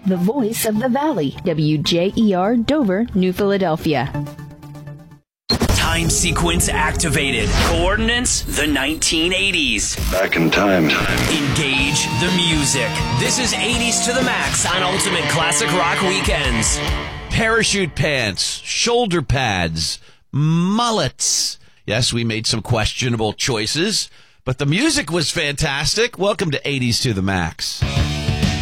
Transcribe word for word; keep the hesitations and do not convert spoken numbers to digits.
the voice of the Valley. W J E R, Dover, New Philadelphia. Time sequence activated. Coordinates, the nineteen eighties. Back in time. Engage the music. This is eighties to the max on Ultimate Classic Rock Weekends. Parachute pants, shoulder pads, mullets. Yes, we made some questionable choices, but the music was fantastic. Welcome to eighties to the max.